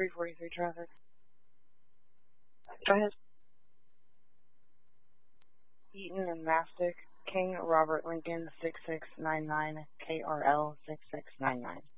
343 traffic. Go ahead. Eaton and Mastic, King Robert Lincoln 6699, KRL 6699.